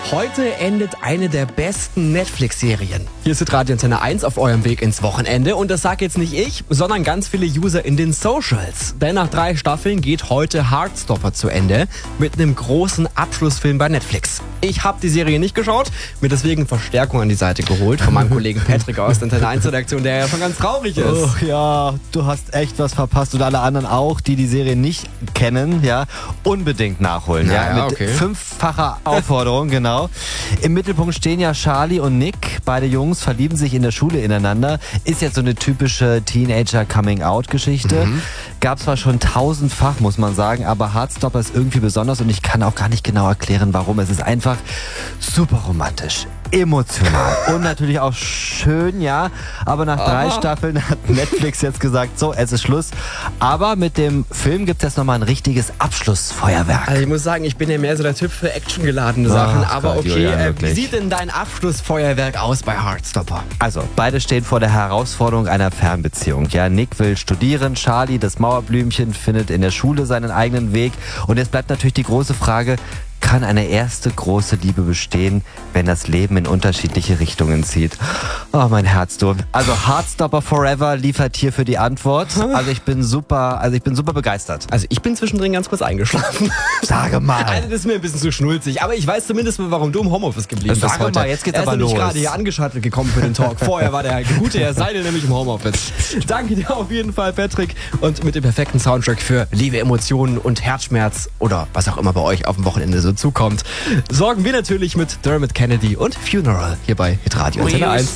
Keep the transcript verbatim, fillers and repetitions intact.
Heute endet eine der besten Netflix-Serien. Hier ist Radio Antenne eins auf eurem Weg ins Wochenende. Und das sag jetzt nicht ich, sondern ganz viele User in den Socials. Denn nach drei Staffeln geht heute Heartstopper zu Ende mit einem großen Abschlussfilm bei Netflix. Ich habe die Serie nicht geschaut, mir deswegen Verstärkung an die Seite geholt von meinem Kollegen Patrick aus der Antenne eins Redaktion, der ja schon ganz traurig ist. Oh, ja, du hast echt was verpasst und alle anderen auch, die die Serie nicht kennen, ja, unbedingt nachholen. Ja, Ja, ja, mit okay. fünffacher Aufforderung, genau. Im Mittelpunkt stehen ja Charlie und Nick. Beide Jungs verlieben sich in der Schule ineinander. Ist jetzt so eine typische Teenager-Coming-out-Geschichte. Mhm. Gab zwar schon tausendfach, muss man sagen, aber Heartstopper ist irgendwie besonders und ich kann auch gar nicht genau erklären, warum. Es ist einfach super romantisch, emotional und natürlich auch schön, ja. Aber nach drei Aha. Staffeln hat Netflix jetzt gesagt, so, es ist Schluss. Aber mit dem Film gibt es jetzt nochmal ein richtiges Abschlussfeuerwerk. Also ich muss sagen, ich bin ja mehr so der Typ für actiongeladene Sachen. Ach aber Gott, okay, Julian, äh, wie wirklich. sieht denn dein Abschlussfeuerwerk aus bei Heartstopper? Also, beide stehen vor der Herausforderung einer Fernbeziehung. Ja, Nick will studieren, Charlie, das Mauerblümchen, findet in der Schule seinen eigenen Weg. Und jetzt bleibt natürlich die große Frage, kann eine erste große Liebe bestehen, wenn das Leben in unterschiedliche Richtungen zieht? Oh, mein Herz, du. Also Heartstopper Forever liefert hier für die Antwort. Also ich bin super, also ich bin super begeistert. Also ich bin zwischendrin ganz kurz eingeschlafen. Sage mal. Also das ist mir ein bisschen zu schnulzig. Aber ich weiß zumindest mal, warum du im Homeoffice geblieben bist Sag heute. mal, jetzt geht's er ist aber nämlich los. gerade hier angeschaltet gekommen für den Talk. Vorher war der gute Herr Seidel nämlich im Homeoffice. Danke dir auf jeden Fall, Patrick. Und mit dem perfekten Soundtrack für Liebe, Emotionen und Herzschmerz oder was auch immer bei euch auf dem Wochenende so zukommt, sorgen wir natürlich mit Dermot Kennedy und Funeral hier bei Hitradio Antenne eins.